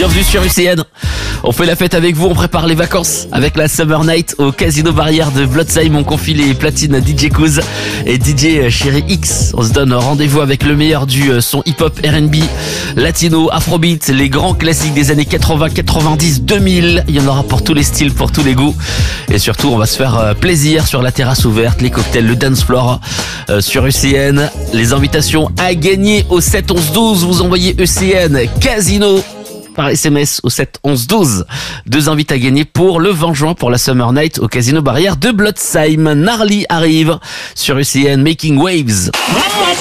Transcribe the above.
Bienvenue sur UCN. On fait la fête avec vous, on prépare les vacances avec la Summer Night au Casino Barrière de Blotzheim. On confie les platines à DJ Kouz et DJ Chéri X. On se donne rendez-vous avec le meilleur du son hip-hop, R&B, latino, afrobeat, les grands classiques des années 80, 90, 2000. Il y en aura pour tous les styles, pour tous les goûts. Et surtout, on va se faire plaisir sur la terrasse ouverte, les cocktails, le dance floor sur UCN. Les invitations à gagner au 7 11 12. Vous envoyez UCN Casino par SMS au 7 11 12. 2 invités à gagner pour le 20 juin pour la Summer Night au Casino Barrière de Blotzheim. Gnarly arrive sur UCN Making Waves.